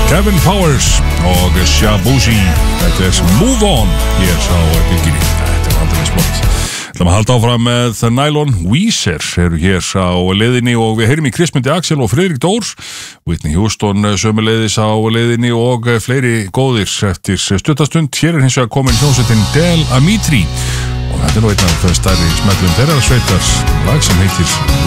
Kevin Powers og Shabuzi. Þetta Move On hér á bylginni. Þetta aldrei flott. Það maður halda áfram með Nylon. Weezer eru hér á leiðinni og við heyrim í Kristmundi Axel og Friðrik Dór. Whitney Houston sömuleiðis á leiðinni og fleiri góðir eftir stuttastund. Hér hins vegar komin hljómsveitin Del Amitri og þetta nú einn af stærri smellum þeirra sveitar lag sem heitir